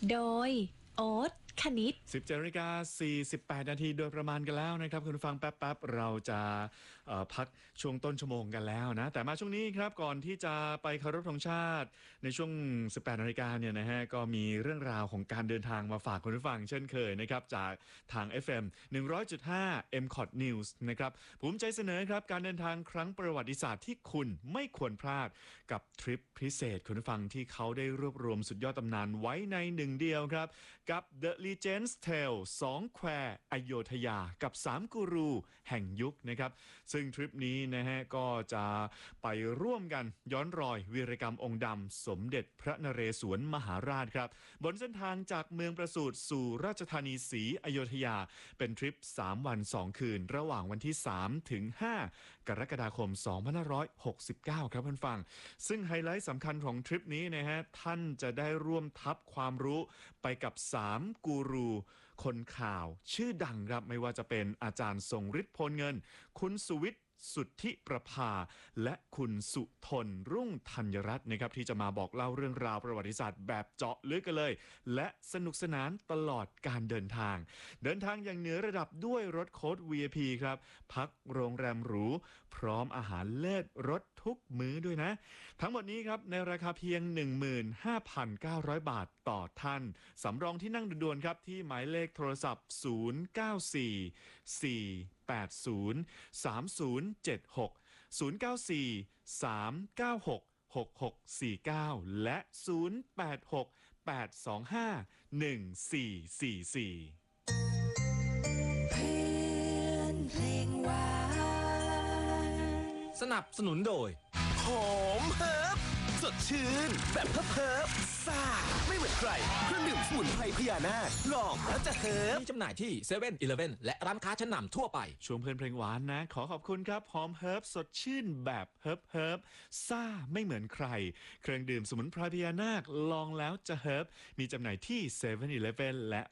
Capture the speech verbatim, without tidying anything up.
โดยโอ๊ตคณิตสิบเจ็ดนาฬิกาสี่สิบแปดนาทีโดยประมาณกันแล้วนะครับคุณผู้ฟังแป๊บๆเราจะเอ่อพักช่วงต้นชั่วโมงกันแล้วนะแต่มาช่วงนี้ครับก่อนที่จะไปเคารพธงชาติในช่วงสิบแปดนาฬิกาเนี่ยนะฮะก็มีเรื่องราวของการเดินทางมาฝากคุณผู้ฟังเช่นเคยนะครับจากทาง เอฟ เอ็ม หนึ่งร้อยจุดห้า เอ็ม คอท News นะครับภูมิใจเสนอครับการเดินทางครั้งประวัติศาสตร์ที่คุณไม่ควรพลาดกับทริปพิเศษคุณผู้ฟังที่เขาได้รวบรวมสุดยอดตำนานไว้ในหนึ่งเดียวครับกับ The Legends Tale สองแควอโยธยากับสามกูรูแห่งยุคนะครับซึ่งทริปนี้นะฮะก็จะไปร่วมกันย้อนรอยวีรกรรมองค์ดำสมเด็จพระนเรศวรมหาราชครับบนเส้นทางจากเมืองประสูติสู่ราชธานีศรีอโยธยาเป็นทริปสามวันสองคืนระหว่างวันที่สามถึงห้ากรกฎาคมสองพันห้าร้อยหกสิบเก้าครับท่านฟังซึ่งไฮไลท์สำคัญของทริปนี้นะฮะท่านจะได้ร่วมทับความรู้ไปกับสามกูรูคนข่าวชื่อดังครับไม่ว่าจะเป็นอาจารย์ทรงฤทธิ์พลเงินคุณสุวิทย์สุทธิประภาและคุณสุทนรุ่งธัญรัตน์นะครับที่จะมาบอกเล่าเรื่องราวประวัติศาสตร์แบบเจาะลึกกันเลยและสนุกสนานตลอดการเดินทางเดินทางอย่างเหนือระดับด้วยรถโค้ช วี ไอ พี ครับพักโรงแรมหรูพร้อมอาหารเลิศรสทุกมื้อด้วยนะทั้งหมดนี้ครับในราคาเพียง หนึ่งหมื่นห้าพันเก้าร้อย บาทต่อท่านสำรองที่นั่งด่วนๆครับที่หมายเลขโทรศัพท์ศูนย์ เก้า สี่ สี่ แปด ศูนย์ สาม ศูนย์ เจ็ด หก ศูนย์ เก้า สี่ สาม เก้า หก หก หก สี่ เก้า และ ศูนย์ แปด หก แปด สอง ห้า หนึ่ง สี่ สี่ สี่เพื่อนเพลงหวานสนับสนุนโดยหอมเฮิร์บสดชื่นแบบเฮิร์บเฮิร์บซ่าไม่เหมือนใครเครื่องดื่มสมุนไพรพญานาคลองแล้วจะเฮิร์บมีจำหน่ายที่เซเว่นอีเลฟเว่นและร้านค้าชั้นนำทั่วไปช่วงเพลินเพลงหวานนะขอขอบคุณครับหอมเฮิร์บสดชื่นแบบเฮิร์บเฮิร์บซ่าไม่เหมือนใครเครื่องดื่มสมุนไพรพญานาคลองแล้วจะเฮิร์บมีจำหน่ายที่เซเว่นอีเลฟเว่นและ